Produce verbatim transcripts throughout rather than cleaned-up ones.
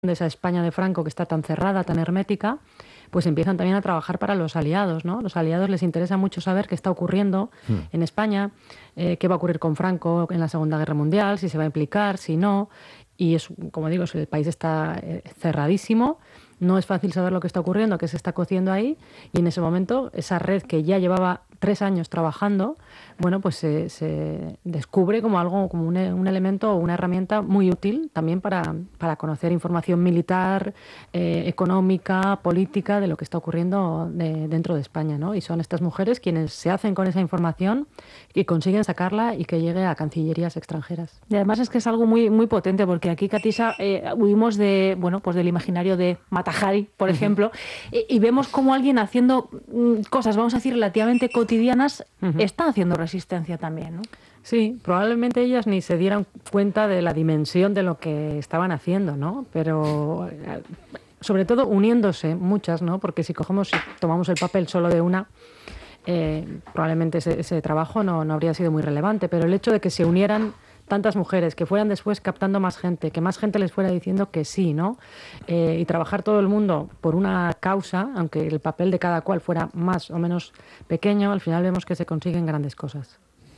de esa España de Franco que está tan cerrada, tan hermética, pues empiezan también a trabajar para los aliados, ¿no? Los aliados les interesa mucho saber qué está ocurriendo Hmm. en España, eh, qué va a ocurrir con Franco en la Segunda Guerra Mundial, si se va a implicar, si no. Y es, como digo, el país está eh, cerradísimo, no es fácil saber lo que está ocurriendo, qué se está cociendo ahí, y en ese momento esa red que ya llevaba tres años trabajando, bueno, pues se, se descubre como algo, como un, un elemento o una herramienta muy útil también para, para conocer información militar, eh, económica, política, de lo que está ocurriendo de, dentro de España, ¿no? Y son estas mujeres quienes se hacen con esa información y consiguen sacarla y que llegue a cancillerías extranjeras. Y además es que es algo muy, muy potente, porque aquí, Katisa, eh, huimos de, bueno, pues del imaginario de Mata Hari, por Uh-huh. ejemplo, y, y vemos cómo alguien haciendo mm, cosas, vamos a decir, relativamente cotidianas, Uh-huh. está haciendo resistencia también, ¿no? Sí, probablemente ellas ni se dieran cuenta de la dimensión de lo que estaban haciendo, ¿no? Pero eh, sobre todo uniéndose muchas, ¿no? Porque si cogemos, si tomamos el papel solo de una, eh, probablemente ese, ese trabajo no, no habría sido muy relevante, pero el hecho de que se unieran tantas mujeres, que fueran después captando más gente, que más gente les fuera diciendo que sí, ¿no? Eh, y trabajar todo el mundo por una causa, aunque el papel de cada cual fuera más o menos pequeño, al final vemos que se consiguen grandes cosas.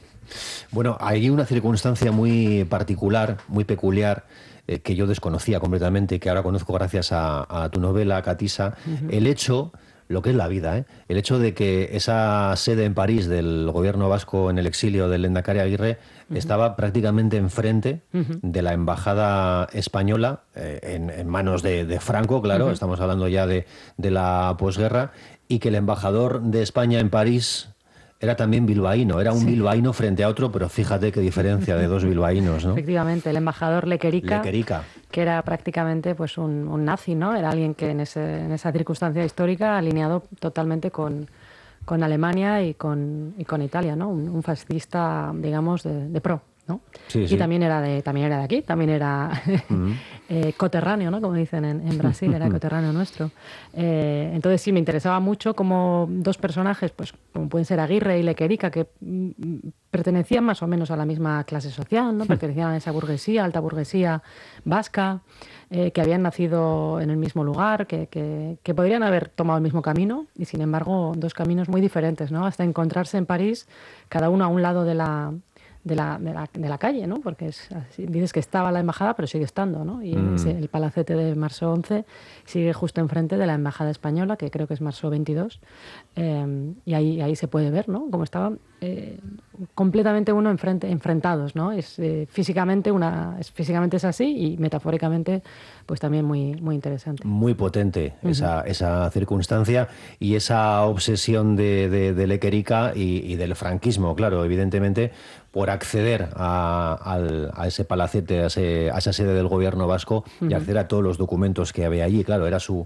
Bueno, hay una circunstancia muy particular, muy peculiar, eh, que yo desconocía completamente y que ahora conozco gracias a, a tu novela, Katisa. Uh-huh. El hecho, lo que es la vida, ¿eh? El hecho de que esa sede en París del gobierno vasco en el exilio del Lehendakari Aguirre uh-huh. estaba prácticamente enfrente uh-huh. de la embajada española, eh, en, en manos de, de Franco, claro, uh-huh. estamos hablando ya de, de la posguerra, y que el embajador de España en París era también bilbaíno, era un sí. bilbaíno frente a otro, pero fíjate qué diferencia de dos bilbaínos, ¿no? Efectivamente, el embajador Lequerica, Lequerica. que era prácticamente pues un, un nazi, ¿no? Era alguien que en, ese, en esa circunstancia histórica alineado totalmente con, con Alemania y con, y con Italia, ¿no? Un, un fascista, digamos, de, de pro, ¿no? Sí, y sí. también era de también era de aquí, también era uh-huh. eh, coterráneo, ¿no? Como dicen en, en Brasil, era coterráneo nuestro. Eh, entonces sí, me interesaba mucho como dos personajes, pues como pueden ser Aguirre y Lequerica, que mm, pertenecían más o menos a la misma clase social, ¿no? Pertenecían a esa burguesía, alta burguesía vasca, eh, que habían nacido en el mismo lugar, que, que, que podrían haber tomado el mismo camino, y sin embargo dos caminos muy diferentes, ¿no? Hasta encontrarse en París, cada uno a un lado de la De la, de, la, de la calle, ¿no? Porque es así, dices que estaba la embajada, pero sigue estando, ¿no? Y mm. ese, el palacete de Marceau once sigue justo enfrente de la embajada española, que creo que es Marceau veintidós, eh, y ahí, ahí se puede ver, ¿no? Como estaban eh, completamente uno enfrente, enfrentados, ¿no? Es, eh, físicamente una, es, físicamente es así, y metafóricamente pues también muy, muy interesante. Muy potente uh-huh. esa, esa circunstancia y esa obsesión de, de, de Lequerica y, y del franquismo, claro, evidentemente, por acceder a, a, a ese palacete, a, ese, a esa sede del gobierno vasco uh-huh. y acceder a todos los documentos que había allí. Claro, era su,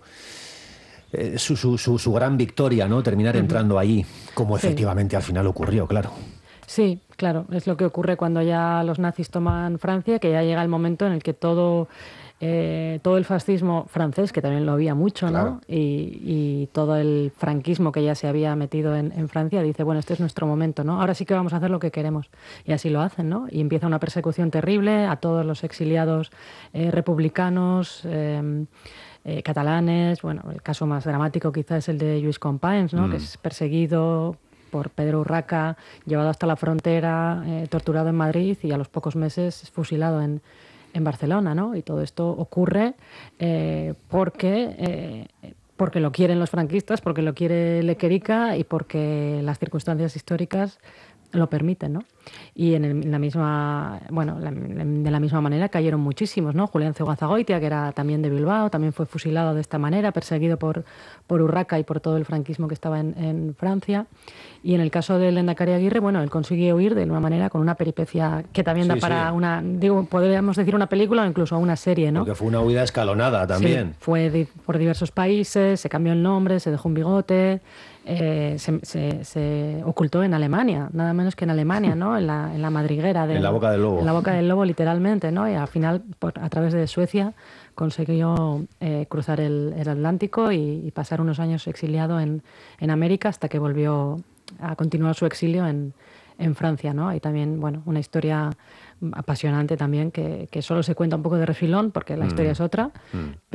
eh, su, su, su, su gran victoria, ¿no? Terminar uh-huh. entrando allí, como sí. efectivamente al final ocurrió, claro. Sí, claro, es lo que ocurre cuando ya los nazis toman Francia, que ya llega el momento en el que todo... Eh, todo el fascismo francés, que también lo había mucho, claro. ¿no? Y, y todo el franquismo que ya se había metido en, en Francia, dice, bueno, este es nuestro momento, ¿no? Ahora sí que vamos a hacer lo que queremos. Y así lo hacen, ¿no? Y empieza una persecución terrible a todos los exiliados eh, republicanos, eh, eh, catalanes. Bueno, el caso más dramático quizás es el de Lluís Companys, ¿no? Mm. Que es perseguido por Pedro Urraca, llevado hasta la frontera, eh, torturado en Madrid y a los pocos meses fusilado en en Barcelona, ¿no? Y todo esto ocurre eh, porque, eh, porque lo quieren los franquistas, porque lo quiere Lequerica y porque las circunstancias históricas lo permiten, ¿no? Y en, el, en la misma, bueno, la, de la misma manera cayeron muchísimos, ¿no? Julián Ceguazagoitia, que era también de Bilbao, también fue fusilado de esta manera, perseguido por, por Urraca y por todo el franquismo que estaba en, en Francia. Y en el caso del Lehendakari Aguirre, bueno, él consigue huir de una manera con una peripecia que también da sí, para sí. una, digo, podríamos decir una película o incluso una serie, ¿no? Porque fue una huida escalonada también. Sí, fue di, por diversos países, se cambió el nombre, se dejó un bigote, eh, se, se, se ocultó en Alemania, nada menos que en Alemania, ¿no? En la, en la madriguera. De, en la boca del lobo. En la boca del lobo, literalmente, ¿no? Y al final, por, a través de Suecia, consiguió eh, cruzar el, el Atlántico y, y pasar unos años exiliado en, en América hasta que volvió a continuar su exilio en, en Francia, ¿no? Hay también, bueno, una historia apasionante también que, que solo se cuenta un poco de refilón porque la historia Mm. es otra, Mm.